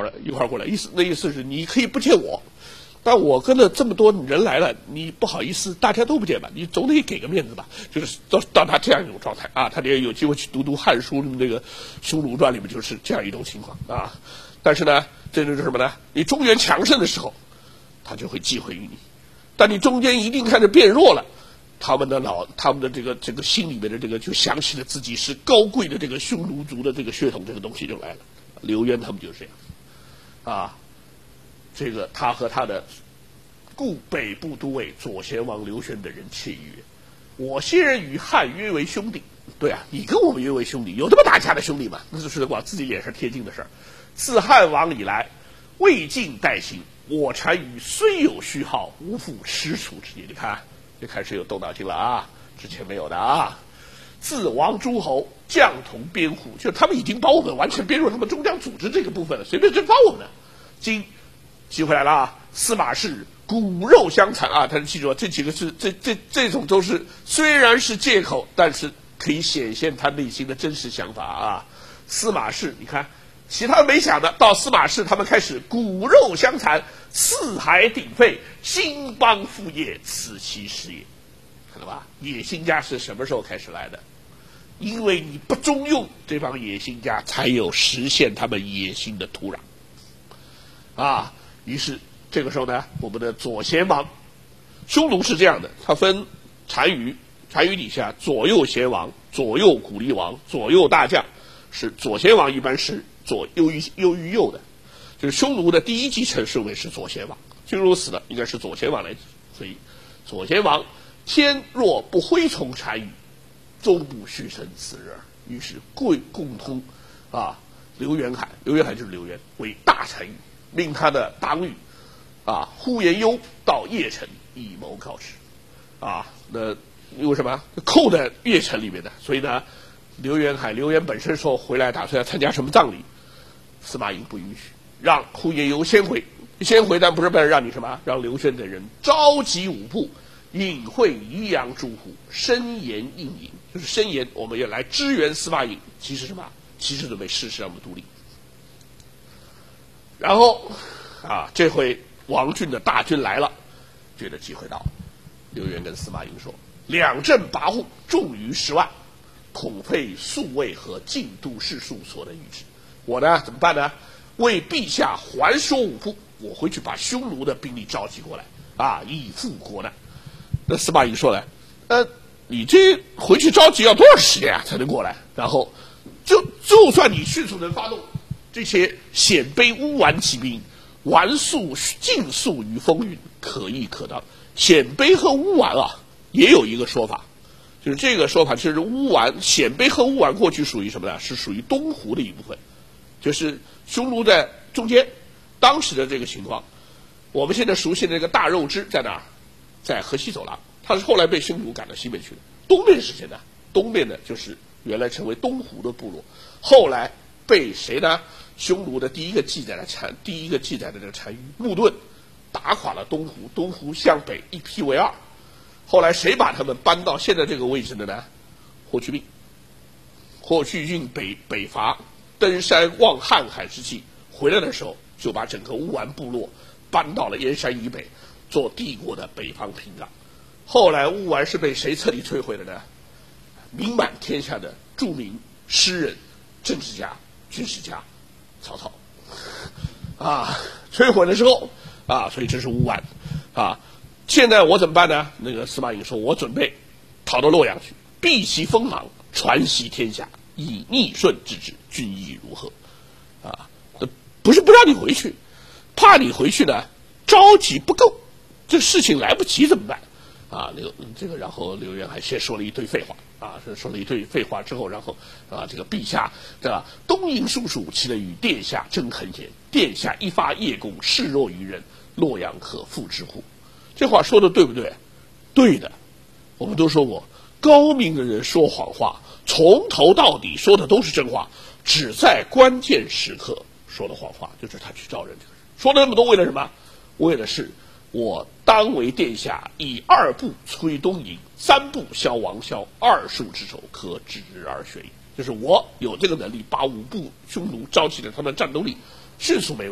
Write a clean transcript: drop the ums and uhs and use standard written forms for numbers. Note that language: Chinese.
儿过来，那意思是你可以不见我，但我跟了这么多人来了，你不好意思，大家都不见吧？你总得给个面子吧？就是到他这样一种状态啊，他也有机会去读《汉书》那个《匈奴传》里面就是这样一种情况啊。但是呢，这就是什么呢？你中原强盛的时候，他就会忌讳于你；但你中间一定开始变弱了，他们的这个心里面的这个就想起了自己是高贵的这个匈奴族的这个血统，这个东西就来了。刘渊他们就是这样啊。这个他和他的故北部都尉左贤王刘轩等人窃议曰：“我先人与汉约为兄弟。”对啊，你跟我们约为兄弟，有这么打架的兄弟吗？那就是往自己脸上贴金的事儿。自汉王以来，未尽待行。我单于虽有虚号，无复吃楚之业。你看，就开始有动脑筋了啊，之前没有的啊。自王诸侯将同边户，就他们已经把我们完全编入他们中央组织这个部分了，随便征发我们的。今记回来了啊，司马氏骨肉相残啊，他是记住这几个是这种都是虽然是借口，但是可以显现他内心的真实想法啊。司马氏，你看其他没想的，到司马氏他们开始骨肉相残，四海鼎沸，兴邦复业，此其实也。看到吧？野心家是什么时候开始来的？因为你不中用这帮野心家，才有实现他们野心的土壤啊。于是这个时候呢，我们的左贤王，匈奴是这样的，他分单于底下左右贤王、左右鼓励王、左右大将，是左贤王一般是优于右的，就是匈奴的第一继承顺位是左贤王，匈奴死了应该是左贤王来，所以左贤王天若不徽从单于，终不续生此人。于是共通啊，刘元海就是刘渊为大单于。命他的党羽啊呼延攸到邺城以谋告之啊。那因为什么扣在邺城里面的，所以呢，刘渊本身说回来打算要参加什么葬礼，司马颖不允许，让呼延攸先回，但不是为了让你什么，让刘轩等人召集武部，隐会宜阳诸户，申言应营，就是申言我们要来支援司马颖，其实什么？其实准备誓师让我们独立。然后啊，这回王俊的大军来了，觉得机会到了。刘渊跟司马颖说：“两镇跋扈，重于10万，恐费宿卫和晋都士庶所能御之。我呢怎么办呢？为陛下还说武部，我回去把匈奴的兵力召集过来啊，以赴国难。”那司马颖说呢：“你这回去召集要多少时间啊才能过来？然后就算你迅速能发动。”这些鲜卑乌丸骑兵，完速尽速于风云，可议可当。鲜卑和乌丸啊，也有一个说法，就是这个说法就是鲜卑和乌丸过去属于什么呢？是属于东胡的一部分，就是匈奴在中间。当时的这个情况，我们现在熟悉的这个大肉支在哪儿？在河西走廊，它是后来被匈奴赶到西面去的。东面是谁呢？东面的就是原来成为东胡的部落，后来被谁呢？匈奴的第一个记载的这个单于穆顿打垮了东胡，东胡向北一劈为二。后来谁把他们搬到现在这个位置的呢？霍去病。霍去病北伐登山望瀚海之际回来的时候，就把整个乌丸部落搬到了燕山以北，做帝国的北方屏障。后来乌丸是被谁彻底摧毁的呢？名满天下的著名诗人、政治家、军事家曹操啊，摧毁的时候啊，所以这是乌丸啊。现在我怎么办呢？那个司马颖说，我准备逃到洛阳去，避其锋芒，传习天下，以逆顺治之，君意如何？啊，不是不让你回去，怕你回去呢，着急不够，这事情来不及怎么办？啊，然后刘渊还先说了一堆废话啊，说了一堆废话之后，然后啊，这个陛下对吧？东瀛叔叔岂能与殿下争衡言？殿下一发叶公，示弱于人，洛阳可复之乎？这话说的对不对？对的。我们都说过，高明的人说谎话，从头到底说的都是真话，只在关键时刻说的谎话，就是他去招人这个人。说了那么多，为了什么？为的是我当为殿下以2步摧东瀛，3步消王萧，2数之手可指而学矣。就是我有这个能力，把5部匈奴召集了他们战斗力，迅速没问题。